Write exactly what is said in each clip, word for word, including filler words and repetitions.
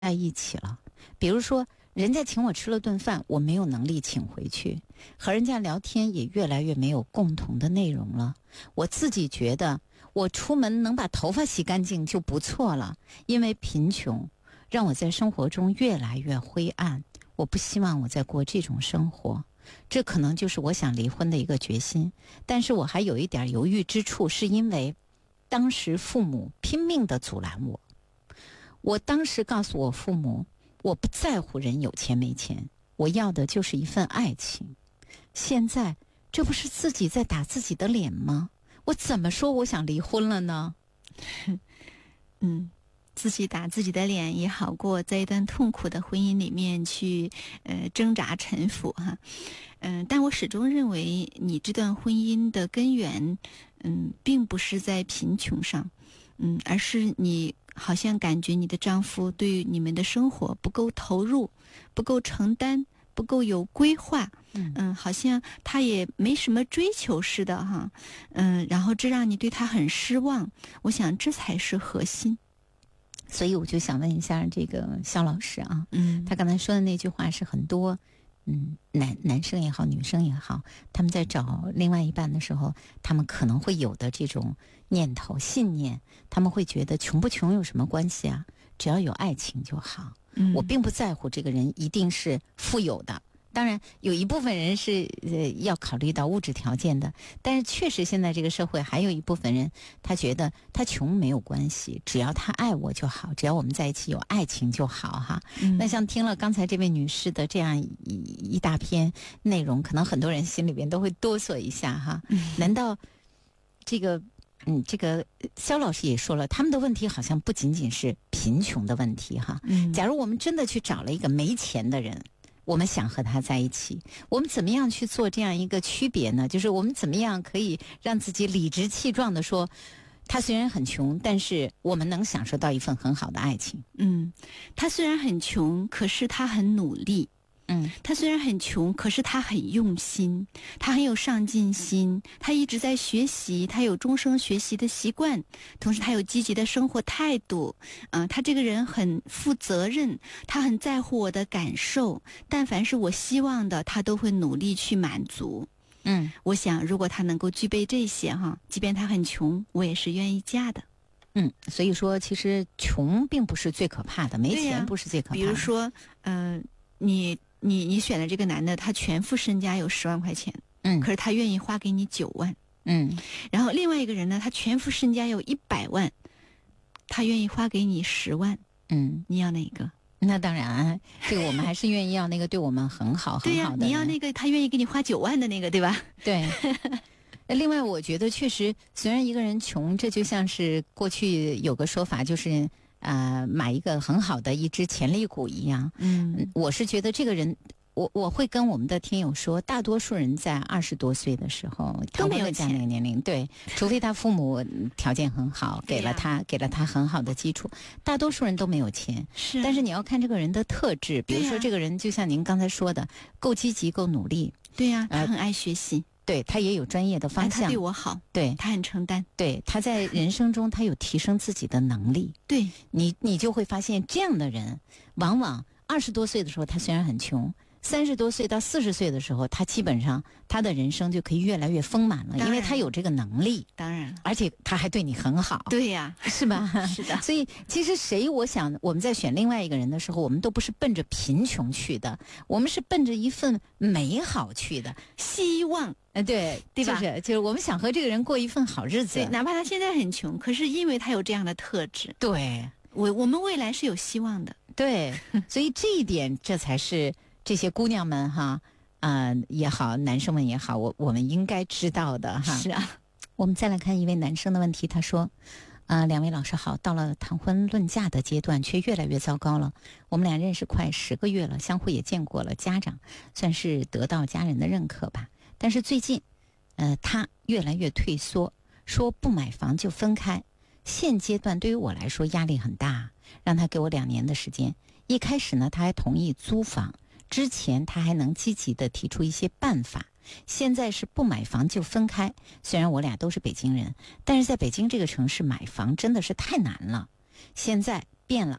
在一起了。比如说人家请我吃了顿饭，我没有能力请回去，和人家聊天也越来越没有共同的内容了。我自己觉得我出门能把头发洗干净就不错了，因为贫穷让我在生活中越来越灰暗，我不希望我再过这种生活。这可能就是我想离婚的一个决心。但是我还有一点犹豫之处，是因为当时父母拼命地阻拦我。我当时告诉我父母，我不在乎人有钱没钱，我要的就是一份爱情。现在这不是自己在打自己的脸吗？我怎么说我想离婚了呢？ 嗯，自己打自己的脸也好过在一段痛苦的婚姻里面去呃挣扎沉浮哈。嗯、呃，但我始终认为你这段婚姻的根源嗯并不是在贫穷上，嗯，而是你好像感觉你的丈夫对于你们的生活不够投入，不够承担，不够有规划，嗯, 嗯好像他也没什么追求似的哈，嗯，然后这让你对他很失望。我想这才是核心。 所以我就想问一下这个肖老师啊， 嗯， 他刚才说的那句话是很多嗯男男生也好，女生也好，他们在找另外一半的时候，他们可能会有的这种念头信念，他们会觉得穷不穷有什么关系啊，只要有爱情就好。 嗯， 我并不在乎这个人一定是富有的，当然有一部分人是呃要考虑到物质条件的，但是确实现在这个社会还有一部分人，他觉得他穷没有关系，只要他爱我就好，只要我们在一起有爱情就好哈。 嗯， 那像听了刚才这位女士的这样一一大篇内容，可能很多人心里边都会哆嗦一下哈。 嗯， 难道这个嗯，这个肖老师也说了，他们的问题好像不仅仅是贫穷的问题哈。 嗯， 假如我们真的去找了一个没钱的人，我们想和他在一起，我们怎么样去做这样一个区别呢？就是我们怎么样可以让自己理直气壮地说，他虽然很穷，但是我们能享受到一份很好的爱情。 嗯，他虽然很穷，可是他很努力。 嗯， 他虽然很穷，可是他很用心，他很有上进心，他一直在学习，他有终生学习的习惯，同时他有积极的生活态度。嗯、呃，他这个人很负责任，他很在乎我的感受，但凡是我希望的，他都会努力去满足。 嗯， 我想如果他能够具备这些哈，即便他很穷，我也是愿意嫁的。 嗯，所以说其实穷并不是最可怕的，没钱不是最可怕的。 比如说，嗯、呃，你。你你选的这个男的，他全副身家有十万块钱， 嗯， 可是他愿意花给你九万， 嗯， 然后另外一个人呢，他全副身家有一百万，他愿意花给你十万， 嗯， 你要哪个？ 那当然，这个我们还是愿意要那个对我们很好很好的人。 对呀、你要那个他愿意给你花九万的那个，对吧？ 对。另外，我觉得确实，虽然一个人穷，这就像是过去有个说法，就是。呃，买一个很好的一只潜力股一样。 嗯， 我是觉得这个人，我我会跟我们的听友说，大多数人在二十多岁的时候都没有这样的一个年龄，对，除非他父母条件很好，给了他、啊、给了他很好的基础，大多数人都没有钱。 是， 但是你要看这个人的特质，比如说这个人就像您刚才说的，够积极，够努力。 对呀、啊，他很爱学习。 呃对，他也有专业的方向， 他对我好， 对， 他很承担， 对，他在人生中他有提升自己的能力， 对， 你你就会发现这样的人，往往二十多岁的时候他虽然很穷，三十多岁到四十岁的时候，他基本上他的人生就可以越来越丰满了，因为他有这个能力， 当然， 而且他还对你很好， 对呀、 啊，是吧？ 是的， 所以其实谁，我想我们在选另外一个人的时候，我们都不是奔着贫穷去的，我们是奔着一份美好去的， 希望。 呃，对， 对吧？ 就是就是我们想和这个人过一份好日子， 对，哪怕他现在很穷，可是因为他有这样的特质， 对， 我我们未来是有希望的。 对，所以这一点，这才是这些姑娘们哈，啊、呃、也好，男生们也好，我我们应该知道的哈。 是啊， 我们再来看一位男生的问题，他说。啊、呃，两位老师好，到了谈婚论嫁的阶段，却越来越糟糕了。我们俩认识快十个月了，相互也见过了家长，算是得到家人的认可吧。但是最近，呃，他越来越退缩，说不买房就分开。现阶段对于我来说压力很大，让他给我两年的时间。一开始呢，他还同意租房，之前他还能积极的提出一些办法。现在是不买房就分开，虽然我俩都是北京人，但是在北京这个城市买房真的是太难了。现在变了，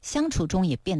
相处中也变